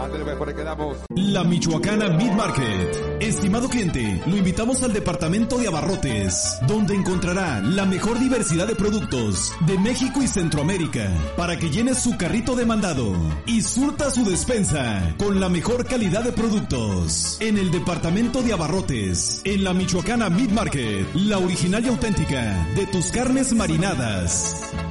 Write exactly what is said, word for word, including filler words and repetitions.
ándale, pues, por ahí quedamos. La Michoacana Meat Market. Estimado cliente, lo invitamos al departamento de abarrotes, donde encontrará la mejor diversidad de productos de México y Centroamérica, para que llene su carrito de mandado y surta su despensa con la mejor calidad de productos. En el departamento de abarrotes, en la Michoacana Meat Market, la original y auténtica de tus carnes marinadas.